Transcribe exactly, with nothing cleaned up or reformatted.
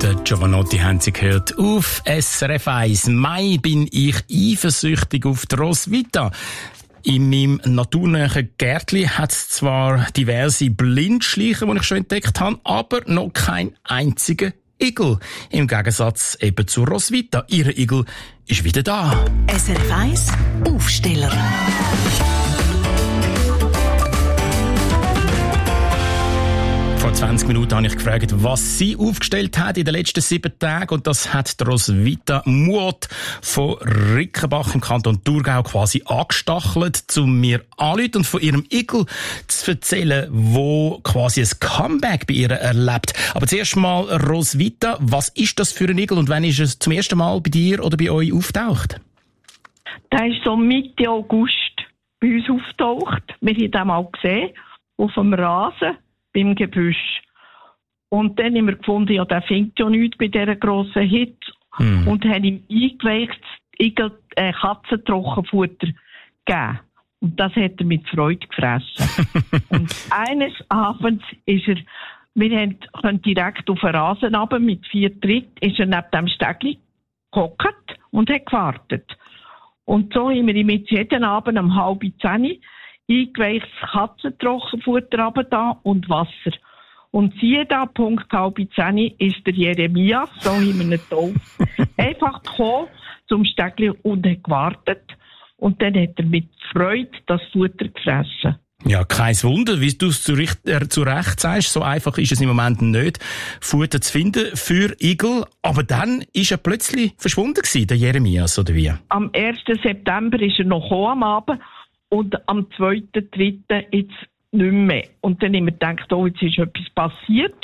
Der Giovanotti haben Sie gehört auf S R F eins. Mai bin ich eifersüchtig auf die Roswitha. In meinem naturnahen Gärtli hat es zwar diverse Blindschleichen, die ich schon entdeckt habe, aber noch keinen einzigen Igel. Im Gegensatz eben zu Roswitha. Ihre Igel ist wieder da. S R F eins Aufsteller. Vor zwanzig Minuten habe ich gefragt, was sie aufgestellt hat in den letzten sieben Tagen. Und das hat die Roswitha Muot von Rickenbach im Kanton Thurgau quasi angestachelt, um mir anzurufen und von ihrem Igel zu erzählen, wo quasi ein Comeback bei ihr erlebt. Aber zuerst mal, Roswitha, was ist das für ein Igel und wann ist es zum ersten Mal bei dir oder bei euch auftaucht? Der ist so Mitte August bei uns auftaucht. Wir haben ihn mal gesehen, auf dem Rasen. Beim Gebüsch. Und dann haben wir gefunden, ja, der findet ja nichts bei dieser grossen Hitze. Hm. Und haben ihm eingeweicht, Igel, äh, Katzentrockenfutter gegeben. Und das hat er mit Freude gefressen. Und eines Abends ist er, wir haben, können direkt auf den Rasen runter, mit vier Tritten, ist er neben dem Stegli gehockt und hat gewartet. Und so haben wir ihm jetzt jeden Abend um halb zehn eingeweichtes Katzentrockenfutter runter und Wasser. Und siehe da, Punkt halb zehn ist der Jeremias, so haben wir ihn getauft, einfach gekommen zum Stegli und hat gewartet. Und dann hat er mit Freude das Futter gefressen. Ja, kein Wunder, wie du es zu Recht, äh, zu Recht sagst. So einfach ist es im Moment nicht, Futter zu finden für Igel. Aber dann ist er plötzlich verschwunden gewesen, der Jeremias, oder wie? Am ersten September ist er noch gekommen am Abend. Und am zweiten, dritten jetzt nicht mehr. Und dann haben wir gedacht, oh, jetzt ist etwas passiert.